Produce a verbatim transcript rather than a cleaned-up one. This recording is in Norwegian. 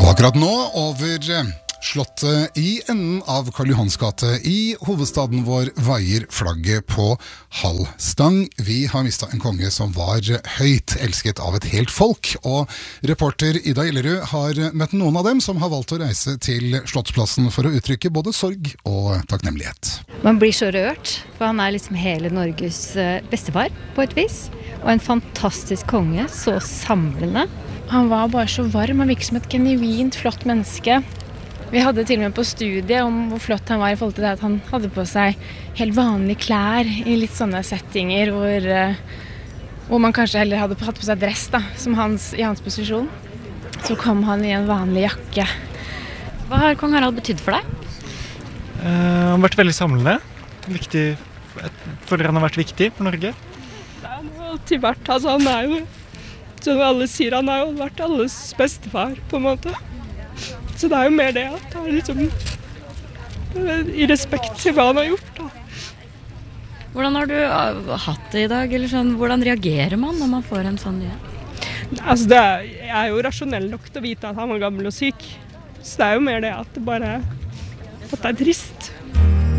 Akkurat nå over Slottet i enden av Karl Johans gate i hovedstaden vår veier flagget på halv stang. Vi har mistet en konge som var høyt elsket av et helt folk, og reporter Ida Illerud har møtt noen av dem som har valgt å reise til Slottsplassen for å uttrykke både sorg og takknemlighet. Man blir så rørt, for han er liksom hele Norges bestefar på et vis, og en fantastisk konge, så samlende. Han var bare så varm, han virket som et genuint flott menneske. Vi hadde til og med på studiet om hvor flott han var i forhold til det at han hadde på seg helt vanlige klær i litt sånne settinger hvor, hvor man kanskje heller hadde hatt på seg dress da, som hans, i hans posisjon. Så kom han i en vanlig jakke. Hva har kong Harald betydd for deg? Uh, han har vært veldig samlende. Viktig, for han har vært viktig for Norge. Han har alltid vært, altså han er jo, som alle sier, han har jo vært alles bestefar på en måte. Så det er jo mer det at han er liksom i respekt til hva han har gjort da. Hvordan har du hatt det i dag? Eller sånn, hvordan reagerer man når man får en sånn nyhet? Altså det er, jeg er jo rasjonell nok til å vite at han var gammel og syk. Så det er jo mer det at det bare at det er trist.